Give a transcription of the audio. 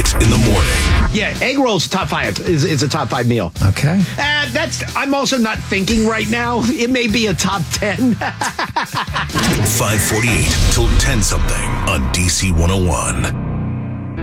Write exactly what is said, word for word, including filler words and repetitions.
Hit in the morning. Yeah, egg rolls top five is, is a top five meal. Okay. Uh, that's. I'm also not thinking right now. It may be a top ten. five forty-eight till ten something on D C one oh one.